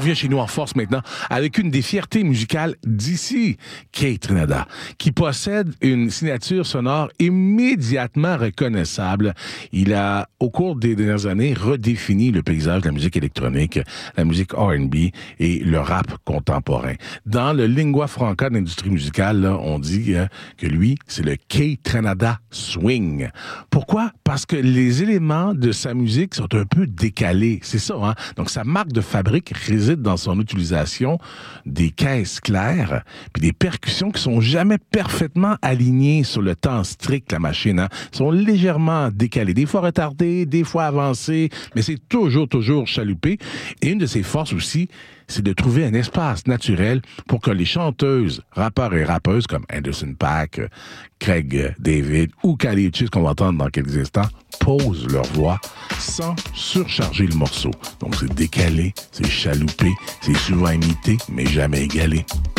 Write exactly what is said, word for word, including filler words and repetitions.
revient chez nous en force maintenant avec une des fiertés musicales d'ici, Kate Ranada, qui possède une signature sonore immédiatement reconnaissable. Il a, au cours des dernières années, redéfini le paysage de la musique électronique, la musique R and B et le rap contemporain. Dans le lingua franca de l'industrie musicale, là, on dit euh, que lui, c'est le Kate Ranada Swing. Pourquoi? Parce que les éléments de sa musique sont un peu décalés. C'est ça, hein? Donc, sa marque de fabrique réside dans son utilisation des caisses claires puis des percussions qui sont jamais parfaitement alignées sur le temps strict, la machine, hein? Ils sont légèrement décalés, des fois retardés, des fois avancés, mais c'est toujours, toujours chaloupé. Et une de ses forces aussi, c'est de trouver un espace naturel pour que les chanteuses, rappeurs et rappeuses comme Anderson .Paak, Craig David ou Kali Uchis, qu'on va entendre dans quelques instants, posent leur voix sans surcharger le morceau. Donc c'est décalé, c'est chaloupé, c'est souvent imité, mais jamais égalé.